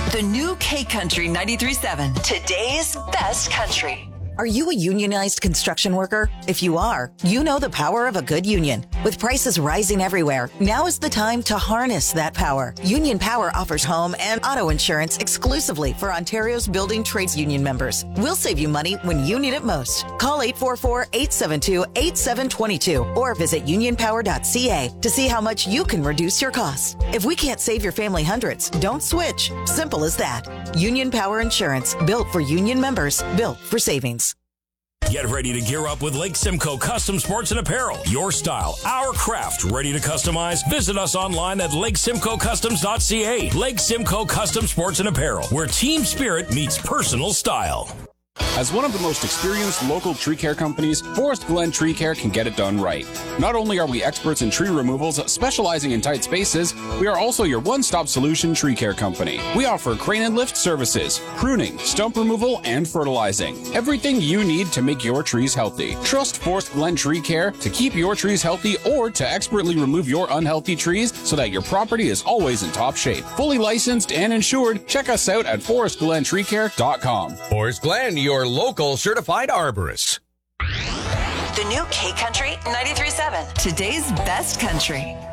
The new K Country 93.7. Today's best country. Are you a unionized construction worker? If you are, you know the power of a good union. With prices rising everywhere, now is the time to harness that power. Union Power offers home and auto insurance exclusively for Ontario's building trades union members. We'll save you money when you need it most. Call 844-872-8722 or visit unionpower.ca to see how much you can reduce your costs. If we can't save your family hundreds, don't switch. Simple as that. Union Power Insurance, built for union members, built for savings. Get ready to gear up with Lake Simcoe Custom Sports and Apparel. Your style, our craft, ready to customize? Visit us online at lakesimcoecustoms.ca. Lake Simcoe Custom Sports and Apparel, where team spirit meets personal style. As one of the most experienced local tree care companies, Forest Glen Tree Care can get it done right. Not only are we experts in tree removals specializing in tight spaces, we are also your one-stop solution tree care company. We offer crane and lift services, pruning, stump removal, and fertilizing. Everything you need to make your trees healthy. Trust Forest Glen Tree Care to keep your trees healthy or to expertly remove your unhealthy trees so that your property is always in top shape. Fully licensed and insured, check us out at forestglentreecare.com. Forest Glen, your local certified arborist. The new K Country 93.7. Today's best country.